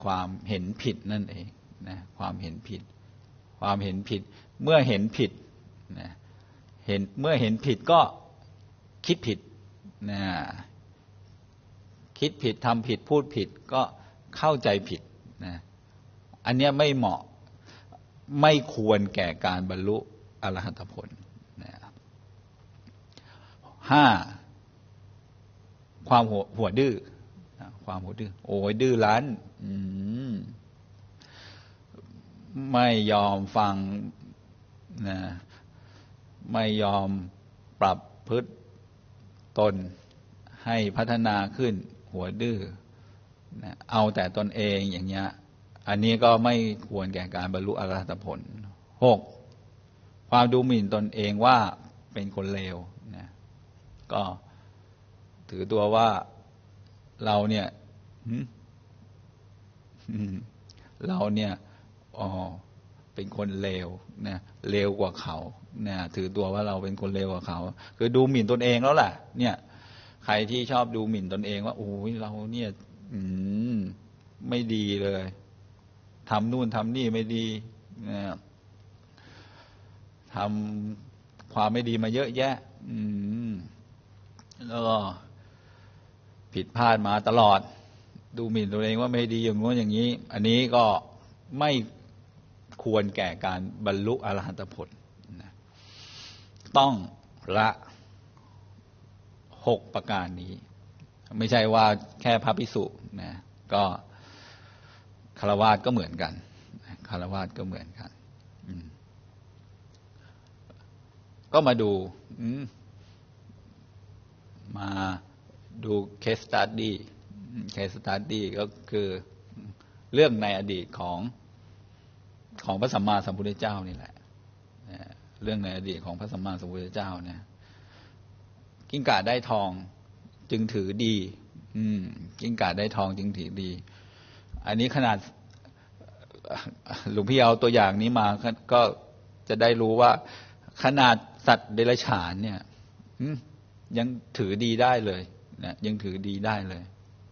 ความเห็นผิดนั่นเองนะความเห็นผิดความเห็นผิดเมื่อเห็นผิดนะเมื่อเห็นผิดก็คิดผิดนะคิดผิดทำผิดพูดผิดก็เข้าใจผิดนะอันนี้ไม่เหมาะไม่ควรแก่การบรรลุอรหัตผลนะ5ความหัวดื้อความหัวดื้อโอ้ยดื้อรั้นไม่ยอมฟังนะไม่ยอมปรับพฤติตนให้พัฒนาขึ้นหัวดื้อนะเอาแต่ตนเองอย่างเงี้ยอันนี้ก็ไม่ควรแก่การบรรลุอรหัตผล6ความดูหมิ่นตนเองว่าเป็นคนเลวนะก็ถือตัวว่าเราเนี่ยเป็นคนเลวนะเลวกว่าเขานะถือตัวว่าเราเป็นคนเลวกว่าเขาคือดูหมิ่นตนเองแล้วล่ะเนี่ยใครที่ชอบดูหมิ่นตนเองว่าโอ้ยเราเนี่ยไม่ดีเลยทำนู่นทำนี่ไม่ดีนะทำความไม่ดีมาเยอะแยะแล้วก็ผิดพลาดมาตลอดดูหมิ่นตัวเองว่าไม่ดีอย่างโน้นอย่างนี้อันนี้ก็ไม่ควรแก่การบรรลุอรหัตผลนะต้องละ6ประการนี้ไม่ใช่ว่าแค่พระภิกษุนะก็ฆราวาสก็เหมือนกันฆราวาสก็เหมือนกันก็มาดูcase study case study ก็คือเรื่องในอดีตของพระสัมมาสัมพุทธเจ้านี่แหละเรื่องในอดีตของพระสัมมาสัมพุทธเจ้าเนี่ยกิ้งก่าได้ทองจึงถือดีกิ้งก่าได้ทองจึงถือดีอันนี้ขนาดหลวงพี่เอาตัวอย่างนี้มาก็จะได้รู้ว่าขนาดสัตว์เดรัจฉานเนี่ยยังถือดีได้เลยนะยังถือดีได้เลย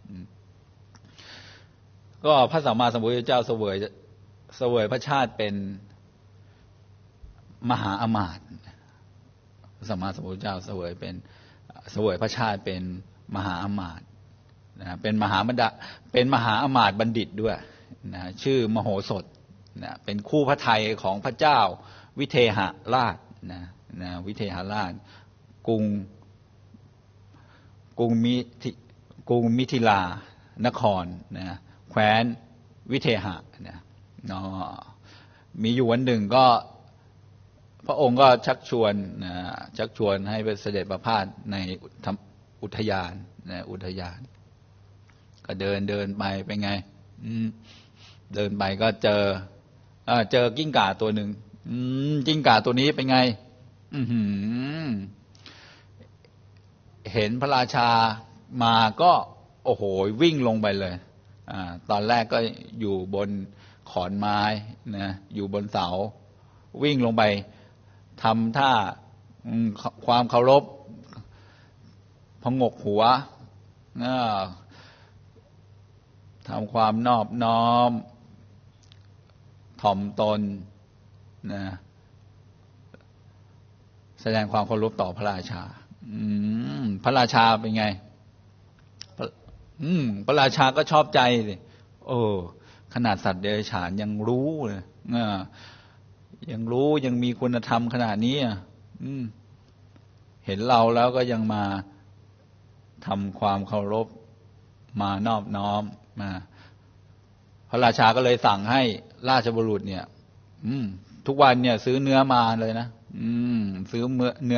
ก็พระสัมมาสัมพุทธเจ้าเสวยพระชาติเป็นมหาอมาตย์พระสัมมาสัมพุทธเจ้าเสวยพระชาติเป็นมหาอมาตย์นะเป็นมหาอมาตย์บัณฑิตด้วยนะชื่อมโหสถนะเป็นคู่พระทัยของพระเจ้าวิเทหราชนะวิเทหราชกรุงมิถิลานครนะแคว้นวิเทหะนะมีอยู่วันหนึ่งก็พระองค์ก็ชักชวนให้ไปเสด็จประพาสในอุทยานนะอุทยานก็เดินไปเป็นไงเดินไปก็เจอกิ้งก่าตัวหนึ่งกิ้งก่าตัวนี้เป็นไงเห็นพระราชามาก็โอ้โหวิ่งลงไปเลยตอนแรกก็อยู่บนขอนไม้นะอยู่บนเสาวิ่งลงไปทำท่าความเคารพพงกหัวทำความนอบน้อมถ่อมตนนะแสดงความเคารพต่อพระราชาพระราชาเป็นไงพระราชาก็ชอบใจสิขนาดสัตว์เดรัจฉานยังรู้เลยยังรู้ยังมีคุณธรรมขนาดนี้เห็นเราแล้วก็ยังมาทำความเคารพมานอบน้อมมาพระราชาก็เลยสั่งให้ราชบุรุษเนี่ยทุกวันเนี่ยซื้อเนื้อมาเลยนะซื้อเนื้อ